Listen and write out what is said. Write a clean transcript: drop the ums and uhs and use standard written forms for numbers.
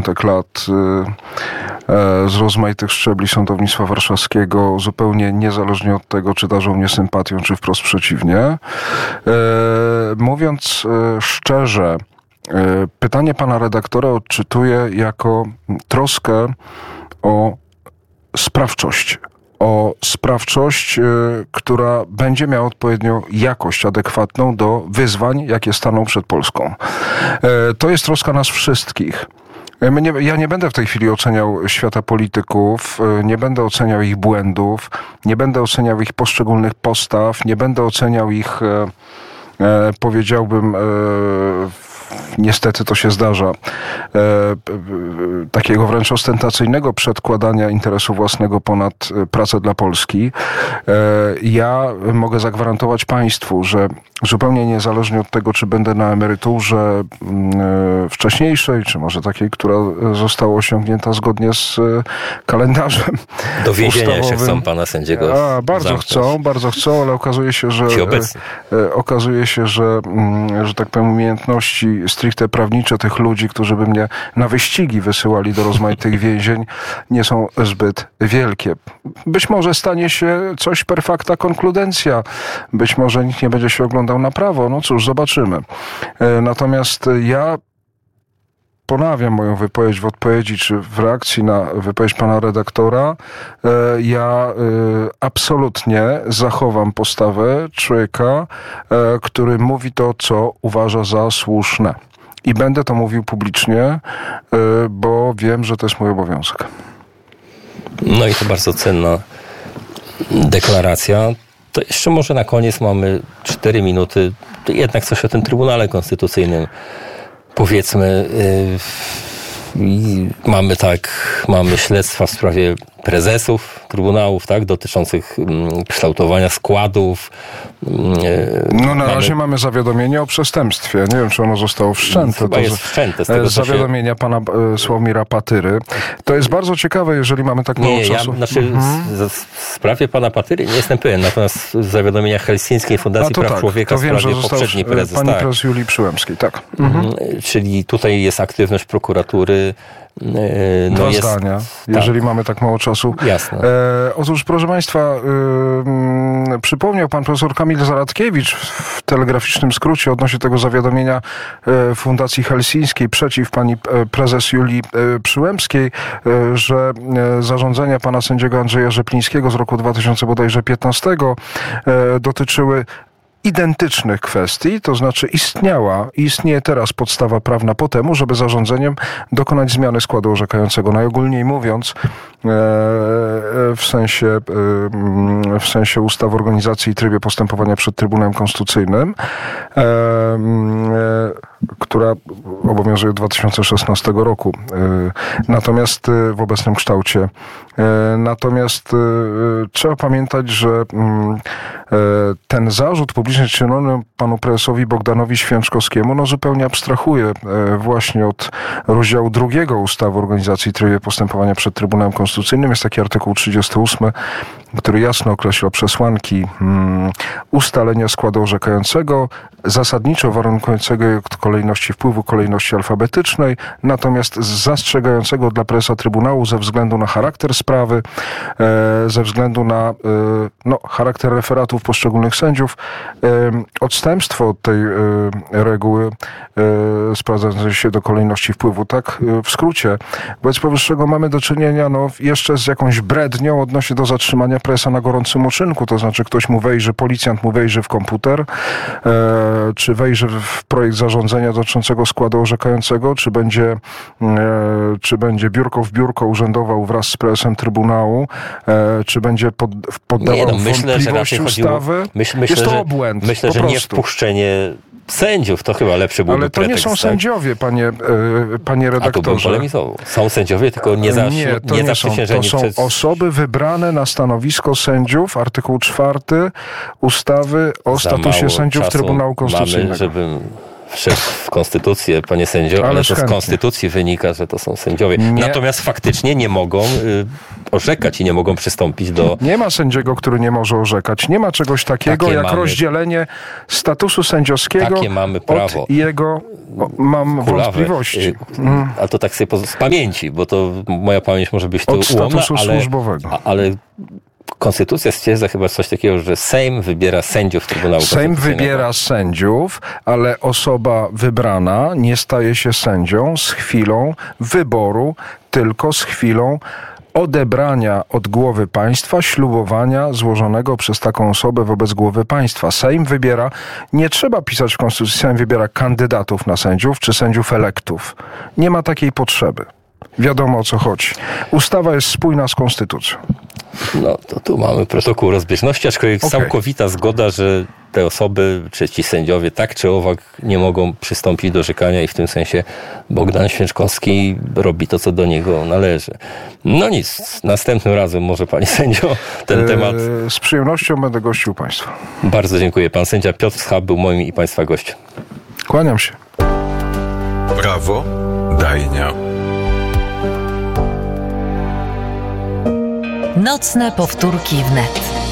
dziesiątek lat z rozmaitych szczebli sądownictwa warszawskiego, zupełnie niezależnie od tego, czy darzą mnie sympatią, czy wprost przeciwnie. Mówiąc szczerze, pytanie pana redaktora odczytuję jako troskę o sprawczość. O sprawczość, która będzie miała odpowiednią jakość adekwatną do wyzwań, jakie staną przed Polską. To jest troska nas wszystkich. Ja nie będę w tej chwili oceniał świata polityków, nie będę oceniał ich błędów, nie będę oceniał ich poszczególnych postaw, nie będę oceniał ich, powiedziałbym, niestety to się zdarza, takiego wręcz ostentacyjnego przedkładania interesu własnego ponad pracę dla Polski. Ja mogę zagwarantować państwu, że zupełnie niezależnie od tego, czy będę na emeryturze wcześniejszej, czy może takiej, która została osiągnięta zgodnie z kalendarzem do więzienia ustawowym. Się chcą pana sędziego Bardzo chcą, ale okazuje się, że tak powiem, umiejętności stricte prawnicze tych ludzi, którzy by mnie na wyścigi wysyłali do rozmaitych więzień, nie są zbyt wielkie. Być może stanie się coś per facta concludentia. Być może nikt nie będzie się oglądał na prawo. No cóż, zobaczymy. Natomiast ja ponawiam moją wypowiedź w odpowiedzi, czy w reakcji na wypowiedź pana redaktora. Ja absolutnie zachowam postawę człowieka, który mówi to, co uważa za słuszne. I będę to mówił publicznie, bo wiem, że to jest mój obowiązek. No i to bardzo cenna deklaracja. To jeszcze może na koniec mamy 4 minuty. Jednak coś o tym Trybunale Konstytucyjnym. Powiedzmy, mamy śledztwa w sprawie prezesów trybunałów, tak, dotyczących kształtowania składów. Na razie mamy zawiadomienie o przestępstwie. Nie wiem, czy ono zostało wszczęte. Chyba jest wszczęte. Z tego, zawiadomienia pana Sławomira Patyry. To jest bardzo ciekawe, jeżeli mamy tak mało czasu. W sprawie pana Patyry nie jestem pewien, natomiast zawiadomienia Helsińskiej Fundacji Praw Człowieka w sprawie poprzedniej prezes. Pani prezes Julii Przyłębskiej, tak. Czyli tutaj jest aktywność prokuratury. Dwa zdania, jeżeli mamy tak mało czasu. Jasne. Otóż, proszę państwa, przypomniał pan profesor Kamil Zaradkiewicz w telegraficznym skrócie odnośnie tego zawiadomienia Fundacji Helsińskiej przeciw pani prezes Julii Przyłębskiej, że zarządzenia pana sędziego Andrzeja Rzeplińskiego z roku 2015 dotyczyły identycznych kwestii, to znaczy istnieje teraz podstawa prawna po temu, żeby zarządzeniem dokonać zmiany składu orzekającego. Najogólniej mówiąc, w sensie ustawy o organizacji i trybie postępowania przed Trybunałem Konstytucyjnym, która obowiązuje od 2016 roku. Natomiast w obecnym kształcie. Natomiast trzeba pamiętać, że ten zarzut publiczny czynony panu prezesowi Bogdanowi Święczkowskiemu zupełnie abstrahuje właśnie od rozdziału 2 ustawy o organizacji i trybie postępowania przed Trybunałem Konstytucyjnym. Jest taki artykuł 38, który jasno określa przesłanki ustalenia składu orzekającego, zasadniczo warunkującego kolejności wpływu, kolejności alfabetycznej, natomiast zastrzegającego dla prezesa Trybunału ze względu na charakter sprawy, ze względu na charakter referatów poszczególnych sędziów, odstępstwo od tej reguły sprowadzającej się do kolejności wpływu. Tak w skrócie. Wobec powyższego mamy do czynienia jeszcze z jakąś brednią odnośnie do zatrzymania prezesa na gorącym uczynku, to znaczy ktoś mu wejrzy, policjant mu wejrzy w komputer, czy wejrzy w projekt zarządzenia dotyczącego składu orzekającego, czy będzie biurko w biurko urzędował wraz z prezesem Trybunału, czy będzie poddawał wątpliwość ustawy. Jest to obłęd. Myślę, że nie wpuszczenie sędziów, to chyba lepszy byłby pretekst. Ale to nie są sędziowie, panie redaktorze. A tu bym polemizował. Są sędziowie, tylko nie zaprzysiężeni. To są osoby wybrane na stanowisko sędziów, artykuł 4 ustawy o statusie sędziów Trybunału Konstytucyjnego. Mamy, żebym wszedł w konstytucję, panie sędzio, ale to z konstytucji wynika, że to są sędziowie. Natomiast faktycznie nie mogą orzekać i nie mogą przystąpić do... Nie ma sędziego, który nie może orzekać. Nie ma czegoś takiego jak rozdzielenie statusu sędziowskiego takie mamy prawo. od jego... Mam wątpliwości. A to tak sobie z pamięci, bo to moja pamięć może być tu ułomna, służbowego. ale konstytucja stwierdza chyba coś takiego, że Sejm wybiera sędziów Trybunału Konstytucyjnego. Sejm wybiera sędziów, ale osoba wybrana nie staje się sędzią z chwilą wyboru, tylko z chwilą odebrania od głowy państwa ślubowania złożonego przez taką osobę wobec głowy państwa. Sejm wybiera, nie trzeba pisać w konstytucji, Sejm wybiera kandydatów na sędziów czy sędziów elektów. Nie ma takiej potrzeby. Wiadomo, o co chodzi. Ustawa jest spójna z konstytucją. No to tu mamy protokół rozbieżności, aczkolwiek całkowita zgoda, że te osoby, czy ci sędziowie tak czy owak nie mogą przystąpić do orzekania i w tym sensie Bogdan Święczkowski robi to, co do niego należy. No nic, następnym razem może panie sędzio ten temat... Z przyjemnością będę gościł państwa. Bardzo dziękuję. Pan sędzia Piotr Schab był moim i państwa gościem. Kłaniam się. Prawo Dajnia. Nocne powtórki wnet.